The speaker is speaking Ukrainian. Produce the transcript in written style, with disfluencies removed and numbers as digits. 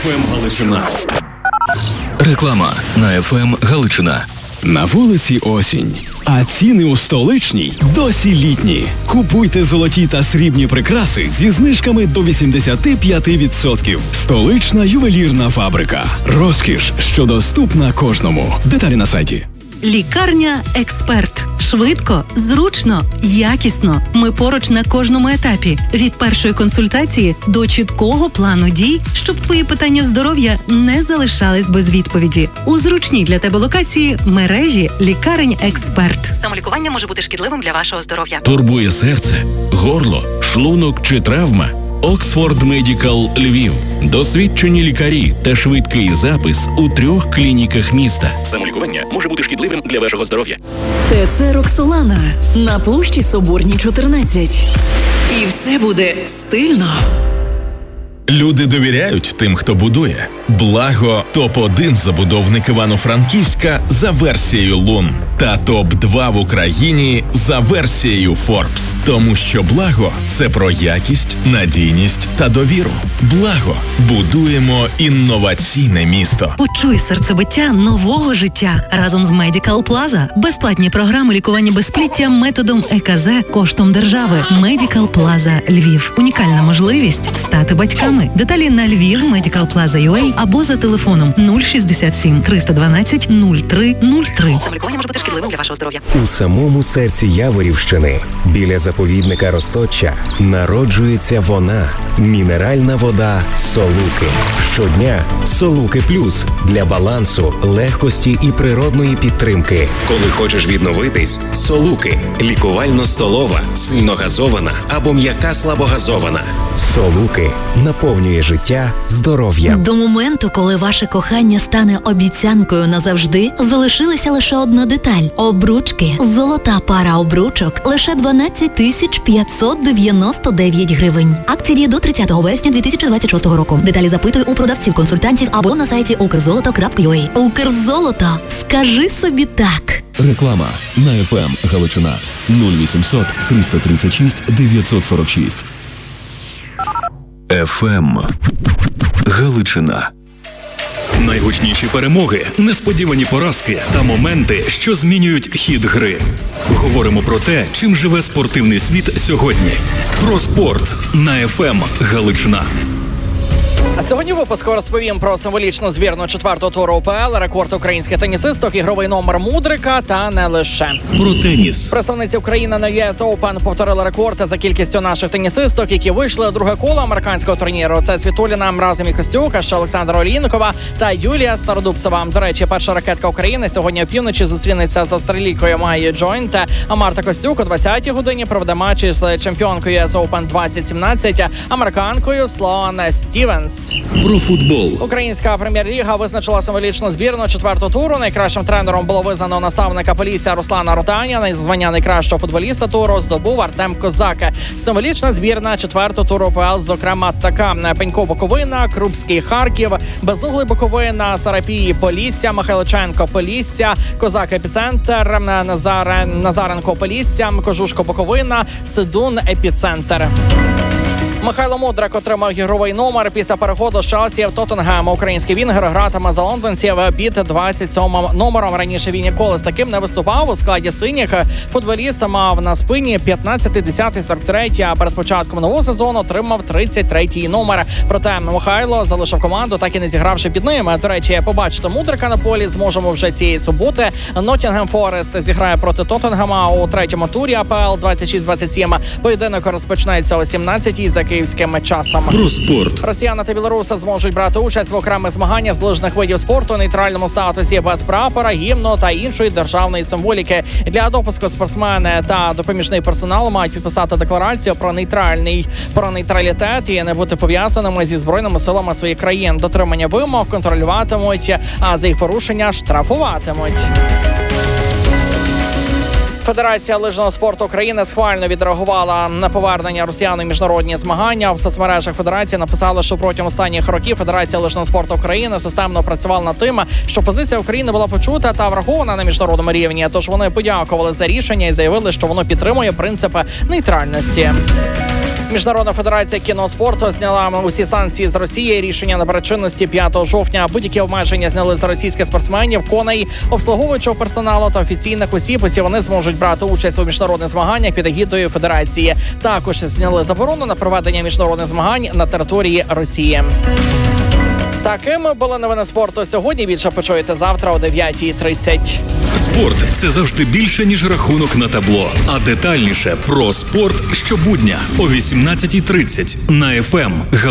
ФМ Галичина. Реклама на ФМ Галичина. На вулиці осінь, а ціни у столичній досі літні. Купуйте золоті та срібні прикраси зі знижками до 85%. Столична ювелірна фабрика. Розкіш, що доступна кожному. Деталі на сайті. Лікарня «Експерт». Швидко, зручно, якісно. Ми поруч на кожному етапі. Від першої консультації до чіткого плану дій, щоб твої питання здоров'я не залишались без відповіді. У зручній для тебе локації мережі лікарень «Експерт». Самолікування може бути шкідливим для вашого здоров'я. Турбує серце, горло, шлунок чи травма? Оксфорд Медикал Львів. Досвідчені лікарі та швидкий запис у 3 клініках міста. Самолікування може бути шкідливим для вашого здоров'я. ТЦ «Роксолана» на площі Соборній, 14. І все буде стильно. Люди довіряють тим, хто будує. Благо – топ-1 забудовник Івано-Франківська за версією Лун. Та топ-2 в Україні за версією Forbes. Тому що Благо – це про якість, надійність та довіру. Благо. Будуємо інноваційне місто. Почуй серцебиття нового життя разом з Medical Plaza. Безплатні програми лікування безпліття методом ЕКЗ коштом держави. Medical Plaza Львів. Унікальна можливість стати батьками. Деталі на Львів Medical Plaza UA або за телефоном 067 312 03 03. Самолікування може бути шкідливим для вашого здоров'я. У самому серці Яворівщини, біля заповідника Росточчя, народжується вона – мінеральна вода «Солуки». Щодня «Солуки Плюс» для балансу, легкості і природної підтримки. Коли хочеш відновитись – «Солуки». Лікувально-столова, сильногазована або м'яка слабогазована. «Солуки» наповнює життя здоров'ям. До моменту, коли ваше кохання стане обіцянкою назавжди, залишилася лише одна деталь – обручки. Золота пара обручок – лише 12 599 гривень. Акція діє до 30 вересня 2026 року. Деталі запитуй у продавців-консультантів або на сайті ukrzoloto.ua. Укрзолото. Скажи собі так. Реклама на ФМ Галичина. 0800 336 946. ФМ Галичина. Найгучніші перемоги, несподівані поразки та моменти, що змінюють хід гри. Говоримо про те, чим живе спортивний світ сьогодні. Про спорт на ФМ Галичина. А сьогодні в випуску розповім про символічну збірну 4-го туру УПЛ, рекорд українських тенісисток, ігровий номер Мудрика та не лише. Про теніс. Представниці України на US Open повторили рекорд за кількістю наших тенісисток, які вийшли у друге коло американського турніру. Це Світуліна Мразові-Костюк, ще Олександра Олійникова та Юлія Стародубцева. До речі, перша ракетка України сьогодні опівночі зустрінеться з австралійкою Майєю Джойнт. А Марта Костюк о 20-й годині проведе матч із чемпіонкою US Open 2017, американкою Слоан Стівенс. Про футбол. Українська прем'єр-ліга визначила символічну збірну 4-го туру. Найкращим тренером було визнано наставника Полісся Руслана Ротаня. Звання найкращого футболіста туру здобув Артем Козак. Символічна збірна 4-го туру УПЛ, зокрема, така: Пенько Буковина, Крупський Харків, Безуглий Буковина, Сарапії Полісся, Михайличенко Полісся, Козак Епіцентр, Назаренко Полісся, Кожушко Буковина, Сидун Епіцентр. Михайло Мудрик отримав ігровий номер після переходу з Челсі в Тоттенгем. Український вінгер гратиме за лондонців під 27-м номером. Раніше він ніколи з таким не виступав. У складі синіх футболіст мав на спині 15, 10, 43, а перед початком нового сезону отримав 33-й номер. Проте Михайло залишив команду, так і не зігравши під ним. До речі, побачити Мудрика на полі зможемо вже цієї суботи. Ноттінгем Форест зіграє проти Тоттенгема у третьому турі АПЛ 26-27. Поєдинок розпочнеться о 17-й за київським часом. Про спорт. Росіяни та білоруси зможуть брати участь в окремих змаганнях з лижних видів спорту у нейтральному статусі без прапора, гімну та іншої державної символіки. Для допуску спортсмени та допоміжний персонал мають підписати декларацію про нейтралітет і не бути пов'язаними зі збройними силами своїх країн. Дотримання вимог контролюватимуть, а за їх порушення штрафуватимуть. Федерація лижного спорту України схвально відреагувала на повернення росіян у міжнародні змагання. В соцмережах Федерації написали, що протягом останніх років Федерація лижного спорту України системно працювала над тим, що позиція України була почута та врахована на міжнародному рівні. Тож вони подякували за рішення і заявили, що воно підтримує принципи нейтральності. Міжнародна федерація кіноспорту зняла усі санкції з Росії. Рішення набере чинності 5 жовтня. Будь-які обмеження зняли з російських спортсменів, коней, обслуговуючого персоналу та офіційних осіб. Усі вони зможуть брати участь у міжнародних змаганнях під егідою федерації. Також зняли заборону на проведення міжнародних змагань на території Росії. Такими були новини спорту сьогодні. Більше почуєте завтра о 9:30. Спорт – це завжди більше, ніж рахунок на табло. А детальніше про спорт щобудня о 18:30 на FM.